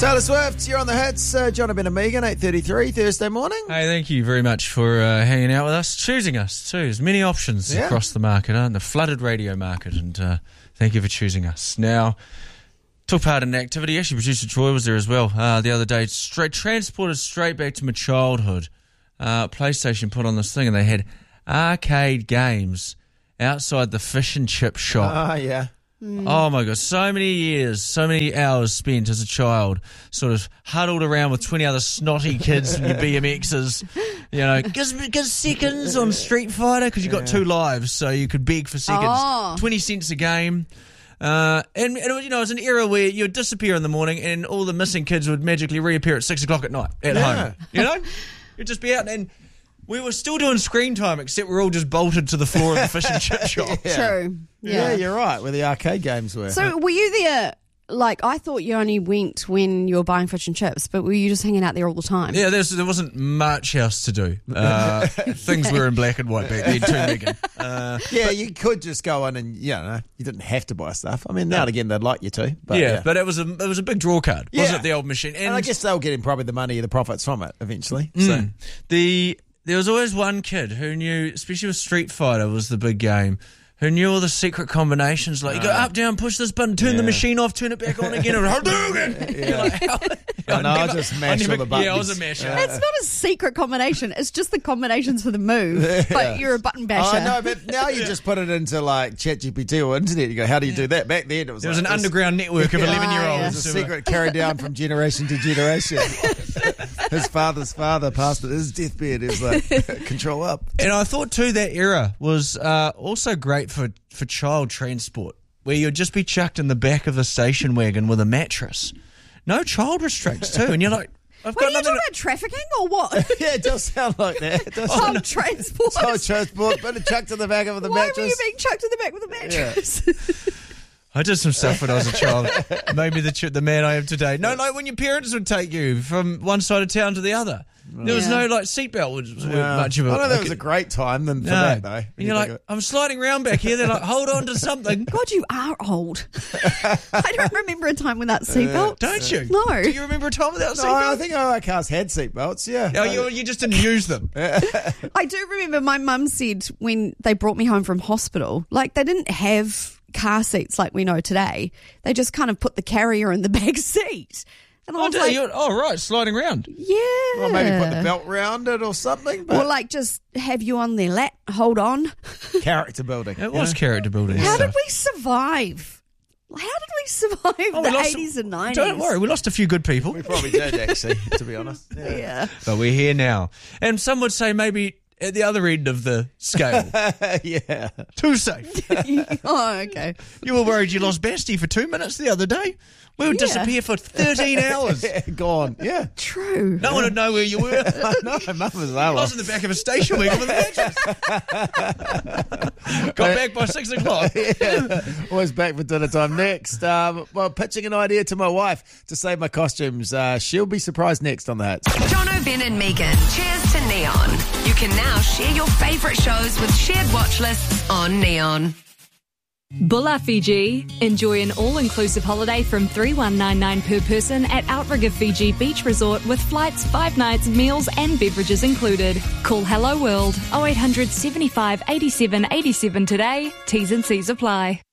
Taylor Swift, you're on the hits. John Ben and Megan, 8:33 Thursday morning. Hey, thank you very much for hanging out with us, choosing us too. There's many options across the market, the flooded radio market, and thank you for choosing us. Now, took part in an activity. Actually, producer Troy was there as well the other day. Transported straight back to my childhood. PlayStation put on this thing, and they had arcade games outside the fish and chip shop. Oh, yeah. Oh my God, so many years, so many hours spent as a child sort of huddled around with 20 other snotty kids and your BMXs, you know, give seconds on Street Fighter because you got 2 lives, so you could beg for seconds. 20 cents a game. And you know, it was an era where you would disappear in the morning and all the missing kids would magically reappear at 6 o'clock at night at home. You know? You'd just be out and we were still doing screen time, except we're all just bolted to the floor of the fish and chip shop. True. Yeah, you're right, where the arcade games were. So were you there, like, I thought you only went when you were buying fish and chips, but were you just hanging out there all the time? Yeah, there wasn't much else to do. Things were in black and white back then too, Megan. Yeah, you could just go in and, you know, you didn't have to buy stuff. I mean, now and again, they'd like you to. But but it was a big draw card, wasn't it, the old machine? And I guess they were getting probably the money, the profits from it eventually. So there was always one kid who knew, especially with Street Fighter was the big game, who knew all the secret combinations. Like, you go up, down, push this button, turn the machine off, turn it back on again, and I just mash all the buttons. Yeah, I was a masher. It's not a secret combination. It's just the combinations for the move. But you're a button basher. Oh, no, but now you just put it into, like, ChatGPT or internet. You go, how do you do that? Back then, it was there was an underground network of 11-year-olds. It was a secret carried down from generation to generation. His father's father passed at his deathbed. It was like, control up. And I thought, too, that era was also great for child transport, where you'd just be chucked in the back of the station wagon with a mattress. No child restraints, too. And you're like, Are you talking about trafficking or what? Yeah, it does sound like that. Child transport. Child transport, but chucked in the back of the mattress. Why were you being chucked in the back with a mattress? Yeah. I did some stuff when I was a child. Maybe the man I am today. No, like when your parents would take you from one side of town to the other. There was no like seatbelt was much of it. I know that was a great time for that though. And you're like, I'm sliding around back here. They're like, hold on to something. God, you are old. I don't remember a time without seatbelt. Don't you? No. Do you remember a time without seatbelt? No, I think our cars had seatbelts, yeah. Oh, you just didn't use them. I do remember my mum said when they brought me home from hospital, like they didn't have car seats like we know today. They just kind of put the carrier in the back seat. And I was like, right, sliding around. Yeah. Or maybe put the belt round it or something. But or like just have you on their lap, hold on. Character building. It was character building. How did we survive? How did we survive the 80s and 90s? Don't worry, we lost a few good people. We probably did, actually, to be honest. Yeah. But we're here now. And some would say maybe at the other end of the scale. Yeah. Too safe. Oh, okay. You were worried you lost Basti for 2 minutes the other day. We would disappear for 13 hours. Gone. Yeah. True. No one would know where you were. No, Mum was I was in the back of a station wagon with a mattress. Got back by 6 o'clock. Yeah. Always back for dinner time next. Well, pitching an idea to my wife to save my costumes. She'll be surprised next on the Hits. Jono, Ben and Megan. Cheers to Neon. You can now share your favourite shows with shared watch lists on Neon. Bulla Fiji. Enjoy an all-inclusive holiday from $3,199 per person at Outrigger Fiji Beach Resort with flights, 5 nights, meals and beverages included. Call Hello World 0800 75 87 87 today. T's and C's apply.